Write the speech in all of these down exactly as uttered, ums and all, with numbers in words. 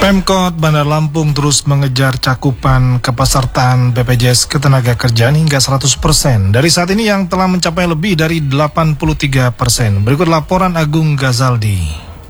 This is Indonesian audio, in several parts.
Pemkot Bandar Lampung terus mengejar cakupan kepesertaan B P J S Ketenagakerjaan hingga seratus persen. Dari saat ini yang telah mencapai lebih dari delapan puluh tiga persen. Berikut laporan Agung Gazaldi.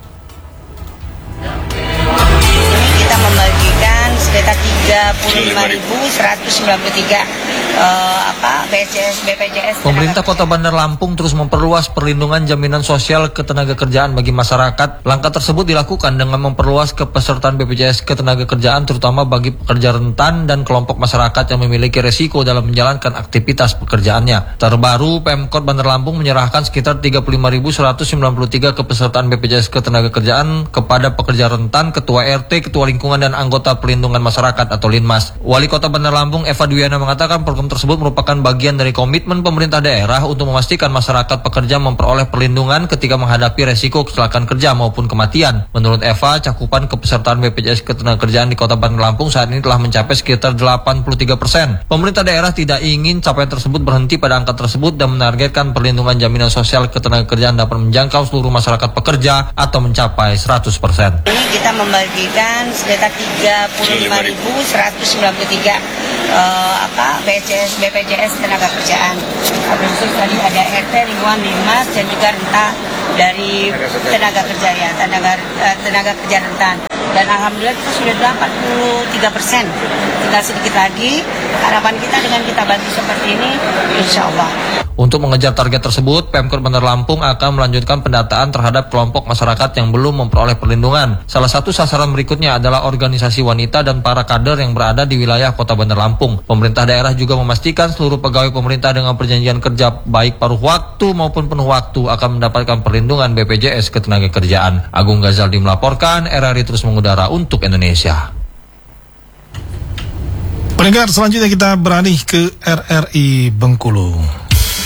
Ini kita membagikan sekitar tiga puluh lima ribu seratus sembilan puluh tiga uh, apa B P J S B P J S. Pemerintah Kota Bandar Lampung terus memperluas perlindungan jaminan sosial ketenagakerjaan bagi masyarakat. Langkah tersebut dilakukan dengan memperluas kepesertaan B P J S Ketenagakerjaan terutama bagi pekerja rentan dan kelompok masyarakat yang memiliki resiko dalam menjalankan aktivitas pekerjaannya. Terbaru, Pemkot Bandar Lampung menyerahkan sekitar tiga puluh lima ribu seratus sembilan puluh tiga kepesertaan B P J S Ketenagakerjaan kepada pekerja rentan, ketua R T, ketua lingkungan dan anggota pelindungan masyarakat atau Linmas. Wali Kota Bandar Lampung Eva Dwiana mengatakan program tersebut merupakan bagian dari komitmen pemerintah daerah untuk memastikan masyarakat pekerja memperoleh perlindungan ketika menghadapi resiko kecelakaan kerja maupun kematian. Menurut Eva, cakupan kepesertaan B P J S Ketenagakerjaan di Kota Bandar Lampung saat ini telah mencapai sekitar delapan puluh tiga persen. Pemerintah daerah tidak ingin capaian tersebut berhenti pada angka tersebut dan menargetkan perlindungan jaminan sosial ketenagakerjaan dapat menjangkau seluruh masyarakat pekerja atau mencapai seratus persen. Ini kita membagikan sekitar tiga puluh lima ribu seratus sembilan puluh tiga uh, apa B P J S B P J S Ketenagakerjaan. Khusus tadi ada R T, lingkungan, Linmas dan juga renta dari tenaga kerja ya, tenaga uh, tenaga kerja rentan. Dan alhamdulillah kita sudah delapan puluh tiga persen. Tinggal sedikit lagi. Harapan kita dengan kita bantu seperti ini, insya Allah. Untuk mengejar target tersebut, Pemkot Bandar Lampung akan melanjutkan pendataan terhadap kelompok masyarakat yang belum memperoleh perlindungan. Salah satu sasaran berikutnya adalah organisasi wanita dan para kader yang berada di wilayah Kota Bandar Lampung. Pemerintah daerah juga memastikan seluruh pegawai pemerintah dengan perjanjian kerja baik paruh waktu maupun penuh waktu akan mendapatkan perlindungan B P J S Ketenagakerjaan. Agung Gazaldi melaporkan, R R I terus mengudara untuk Indonesia. Pendengar, selanjutnya kita beralih ke R R I Bengkulu.